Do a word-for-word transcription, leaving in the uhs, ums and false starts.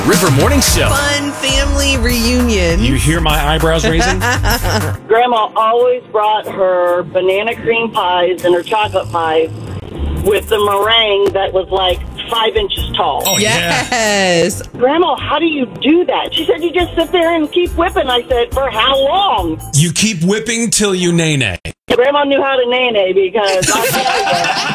River Morning Show. Fun family reunion. You hear my eyebrows raising? Grandma always brought her banana cream pies and her chocolate pies with the meringue that was like five inches tall. Oh, Yes. Grandma, how do you do that? She said, you just sit there and keep whipping. I said, for how long? You keep whipping till you nay-nay. Grandma knew how to nay-nay because I